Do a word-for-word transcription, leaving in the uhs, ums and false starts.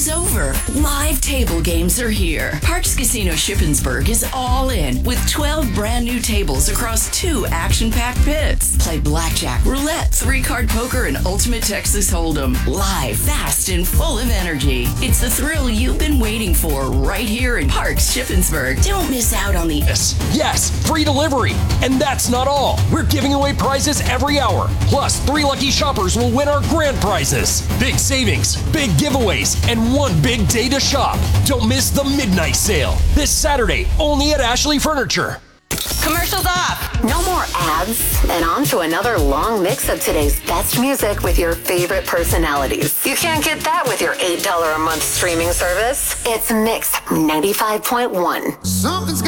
is over. Live table games are here. Parks Casino Shippensburg is all in with twelve brand new tables across two action-packed pits. Play blackjack, roulette, three-card poker, and ultimate Texas Hold'em. Live, fast, and full of energy. It's the thrill you've been waiting for right here in Parks Shippensburg. Don't miss out on the... Yes, yes, free delivery. And that's not all. We're giving away prizes every hour. Plus, three lucky shoppers will win our grand prizes. Big savings, big giveaways, and one big day to shop. Don't miss the midnight sale. This Saturday, only at Ashley Furniture. Commercials off. No more ads. And on to another long mix of today's best music with your favorite personalities. You can't get that with your eight dollars a month streaming service. It's Mix ninety-five point one. Something's